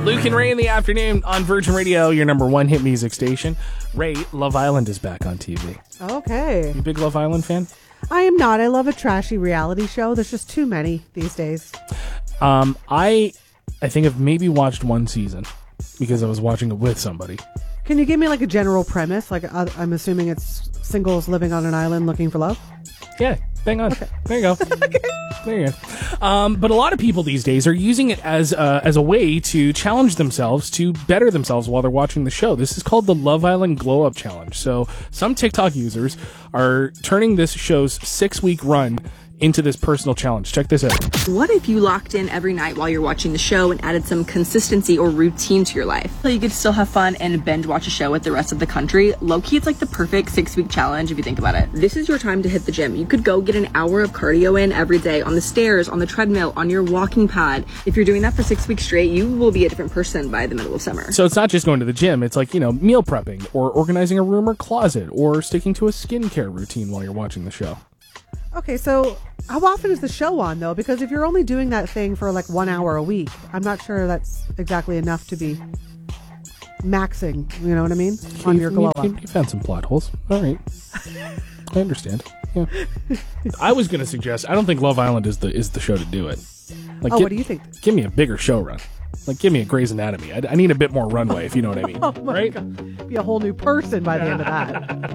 Luke and Ray in the afternoon on Virgin Radio, your number one hit music station. Ray, Love Island is back on TV. Okay. You a big Love Island fan? I am not. I love a trashy reality show. There's just too many these days. I think I've maybe watched one season because I was watching it with somebody. Can you give me like a general premise? Like I'm assuming it's singles living on an island looking for love. Yeah, bang on. Okay. There you go. Okay. There you go. But a lot of people these days are using it as a way to challenge themselves to better themselves while they're watching the show. This is called the Love Island Glow Up Challenge. So some TikTok users are turning this show's 6-week run into this personal challenge. Check this out. What if you locked in every night while you're watching the show and added some consistency or routine to your life? So you could still have fun and binge watch a show with the rest of the country. Low-key, it's like the perfect 6-week challenge if you think about it. This is your time to hit the gym. You could go get an hour of cardio in every day on the stairs, on the treadmill, on your walking pad. If you're doing that for 6 weeks straight, you will be a different person by the middle of summer. So it's not just going to the gym. It's like, meal prepping or organizing a room or closet or sticking to a skincare routine while you're watching the show. Okay, so how often is the show on, though? Because if you're only doing that thing for like 1 hour a week, I'm not sure that's exactly enough to be maxing, you know what I mean, on your glow up. You found some plot holes. All right. I understand. Yeah. I was going to suggest, I don't think Love Island is the show to do it. Like, what do you think? Give me a bigger show run. Like, give me a Grey's Anatomy. I need a bit more runway, if you know what I mean. Oh my right? God. Be a whole new person by the end of that.